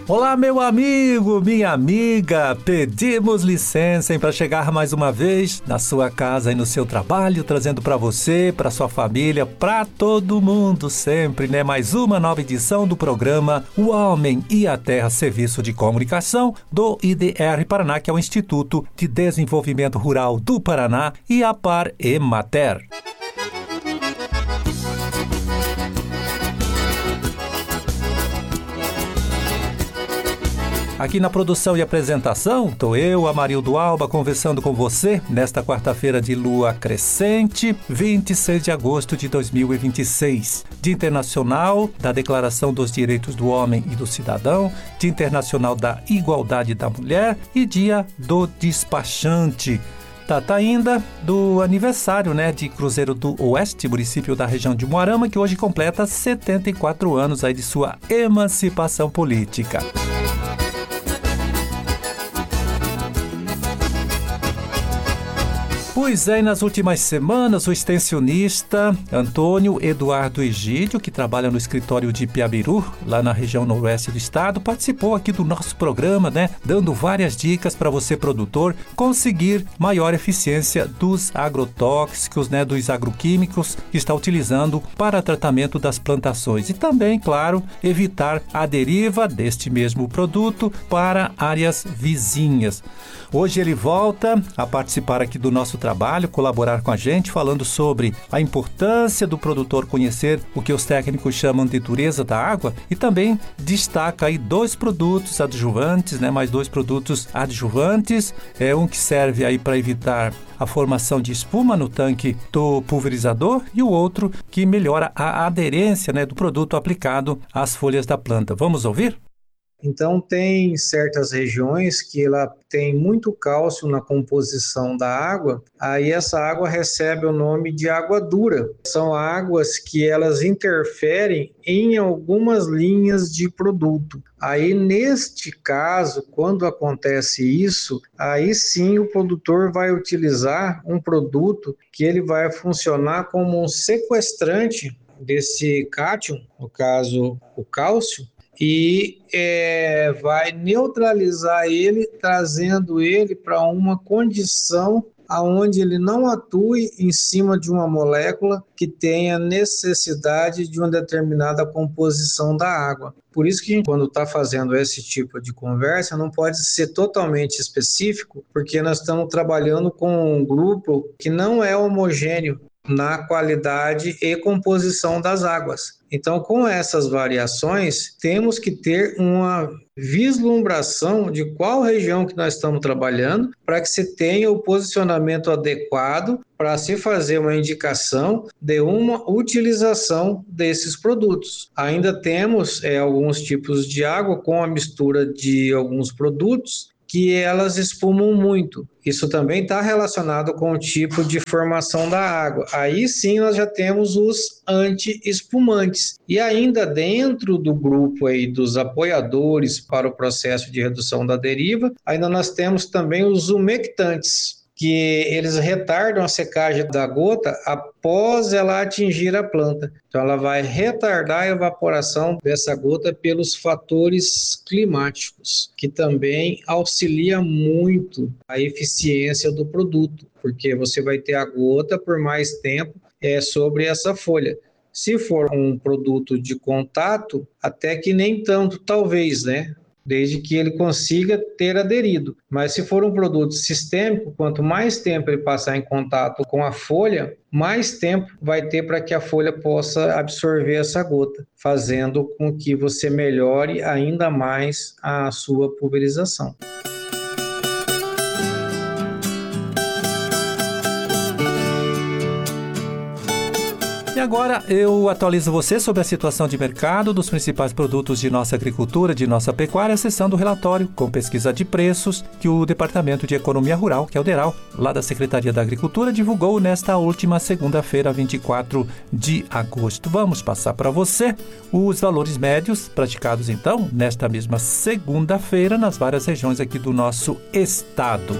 Olá, meu amigo, minha amiga, pedimos licença para chegar mais uma vez na sua casa e no seu trabalho, trazendo para você, para sua família, para todo mundo sempre, né? Mais uma nova edição do programa O Homem e a Terra, Serviço de Comunicação do IDR Paraná, que é o Instituto de Desenvolvimento Rural do Paraná, e a Par Emater. Aqui na produção e apresentação, estou eu, Amarildo Alba, conversando com você nesta quarta-feira de lua crescente, 26 de agosto de 2026. Dia Internacional da Declaração dos Direitos do Homem e do Cidadão, Dia Internacional da Igualdade da Mulher e Dia do Despachante. Data ainda do aniversário, de Cruzeiro do Oeste, município da região de Moarama, que hoje completa 74 anos aí de sua emancipação política. Pois é, nas últimas semanas, o extensionista Antônio Eduardo Egídio, que trabalha no escritório de Piabiru, lá na região noroeste do estado, participou aqui do nosso programa, dando várias dicas para você, produtor, conseguir maior eficiência dos agrotóxicos, dos agroquímicos que está utilizando para tratamento das plantações. E também, claro, evitar a deriva deste mesmo produto para áreas vizinhas. Hoje ele volta a participar aqui do nosso trabalho, colaborar com a gente, falando sobre a importância do produtor conhecer o que os técnicos chamam de dureza da água, e também destaca aí dois produtos adjuvantes, mais dois produtos adjuvantes, um que serve aí para evitar a formação de espuma no tanque do pulverizador e o outro que melhora a aderência, do produto aplicado às folhas da planta. Vamos ouvir? Então, tem certas regiões que ela tem muito cálcio na composição da água, aí essa água recebe o nome de água dura. São águas que elas interferem em algumas linhas de produto. Aí, neste caso, quando acontece isso, aí sim o produtor vai utilizar um produto que ele vai funcionar como um sequestrante desse cátion, no caso o cálcio, e vai neutralizar ele, trazendo ele para uma condição onde ele não atue em cima de uma molécula que tenha necessidade de uma determinada composição da água. Por isso que quando está fazendo esse tipo de conversa, não pode ser totalmente específico, porque nós estamos trabalhando com um grupo que não é homogêneo na qualidade e composição das águas. Então, com essas variações, temos que ter uma vislumbração de qual região que nós estamos trabalhando para que se tenha o posicionamento adequado para se fazer uma indicação de uma utilização desses produtos. Ainda temos alguns tipos de água com a mistura de alguns produtos que elas espumam muito. Isso também está relacionado com o tipo de formação da água. Aí sim nós já temos os anti-espumantes. E ainda dentro do grupo aí dos apoiadores para o processo de redução da deriva, ainda nós temos também os umectantes, que eles retardam a secagem da gota após ela atingir a planta. Então ela vai retardar a evaporação dessa gota pelos fatores climáticos, que também auxilia muito a eficiência do produto, porque você vai ter a gota por mais tempo sobre essa folha. Se for um produto de contato, até que nem tanto, talvez, desde que ele consiga ter aderido. Mas se for um produto sistêmico, quanto mais tempo ele passar em contato com a folha, mais tempo vai ter para que a folha possa absorver essa gota, fazendo com que você melhore ainda mais a sua pulverização. E agora eu atualizo você sobre a situação de mercado dos principais produtos de nossa agricultura, de nossa pecuária, acessando o relatório com pesquisa de preços que o Departamento de Economia Rural, que é o DERAL, lá da Secretaria da Agricultura, divulgou nesta última segunda-feira, 24 de agosto. Vamos passar para você os valores médios praticados, então, nesta mesma segunda-feira, nas várias regiões aqui do nosso estado.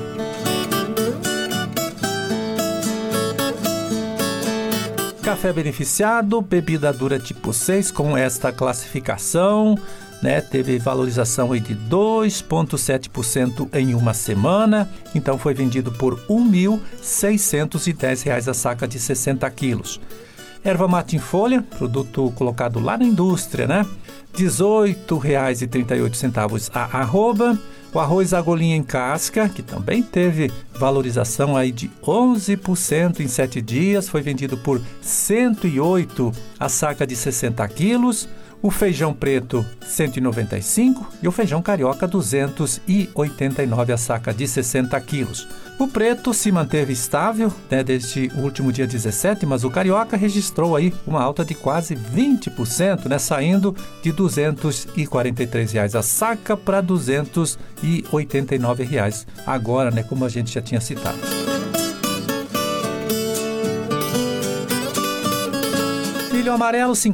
Café beneficiado, bebida dura tipo 6 com esta classificação, né, teve valorização aí de 2,7% em uma semana, então foi vendido por R$ 1.610 a saca de 60 quilos. Erva mate em folha, produto colocado lá na indústria, né? R$ 18,38 a arroba. O arroz agulhinha em casca, que também teve valorização aí de 11% em 7 dias, foi vendido por R$ 108 a saca de 60 quilos. O feijão preto, R$ 195 e o feijão carioca, R$ 289 a saca de 60 quilos. O preto se manteve estável, né, desde o último dia 17, mas o carioca registrou aí uma alta de quase 20%, né, saindo de R$ 243 a saca para R$ 289 agora, né, como a gente já tinha citado. Milho amarelo, R$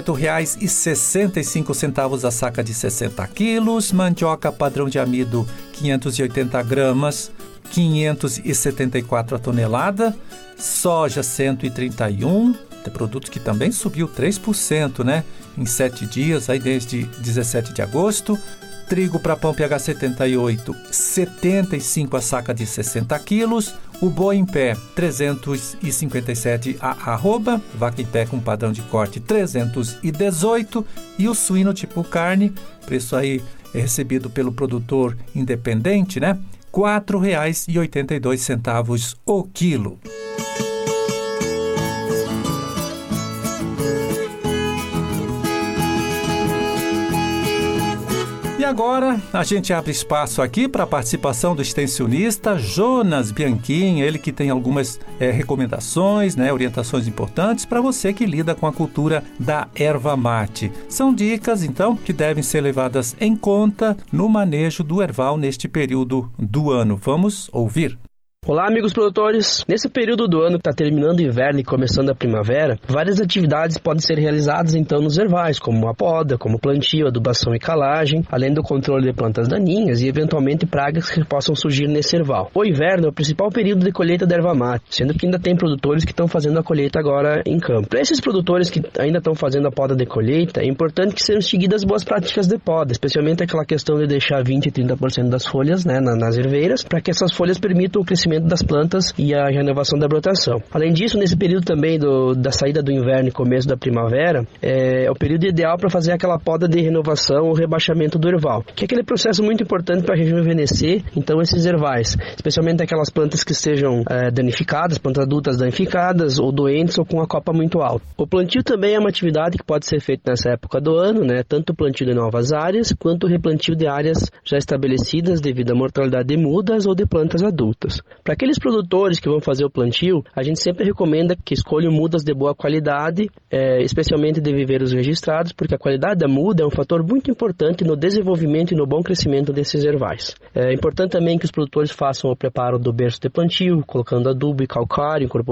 58,65 a saca de 60 quilos. Mandioca padrão de amido, 580 gramas, 574 a tonelada. Soja, 131, produto que também subiu 3%, né? Em 7 dias, aí desde 17 de agosto. Trigo para pão PH 78, 75 a saca de 60 quilos. O boi em pé, 357 a arroba. Vaca em pé com padrão de corte, 318. E o suíno tipo carne, preço aí recebido pelo produtor independente, né? R$ 4,82 o quilo. E agora a gente abre espaço aqui para a participação do extensionista Jonas Bianchim, ele que tem algumas recomendações, né, orientações importantes para você que lida com a cultura da erva mate. São dicas, então, que devem ser levadas em conta no manejo do erval neste período do ano. Vamos ouvir. Olá, amigos produtores! Nesse período do ano que está terminando o inverno e começando a primavera, várias atividades podem ser realizadas então nos ervais, como a poda, como plantio, adubação e calagem, além do controle de plantas daninhas e eventualmente pragas que possam surgir nesse erval. O inverno é o principal período de colheita da erva mate, sendo que ainda tem produtores que estão fazendo a colheita agora em campo. Para esses produtores que ainda estão fazendo a poda de colheita, é importante que sejam seguidas boas práticas de poda, especialmente aquela questão de deixar 20% e 30% das folhas, né, nas herveiras, para que essas folhas permitam o crescimento das plantas e a renovação da brotação. Além disso, nesse período também da saída do inverno e começo da primavera, é o período ideal para fazer aquela poda de renovação ou rebaixamento do erval, que é aquele processo muito importante para rejuvenescer então esses ervais, especialmente aquelas plantas que sejam danificadas, plantas adultas danificadas ou doentes ou com a copa muito alta. O plantio também é uma atividade que pode ser feita nessa época do ano, né? Tanto o plantio de novas áreas quanto o replantio de áreas já estabelecidas devido à mortalidade de mudas ou de plantas adultas. Para aqueles produtores que vão fazer o plantio, a gente sempre recomenda que escolham mudas de boa qualidade, especialmente de viveiros registrados, porque a qualidade da muda é um fator muito importante no desenvolvimento e no bom crescimento desses ervais. É importante também que os produtores façam o preparo do berço de plantio, colocando adubo e calcário, incorporando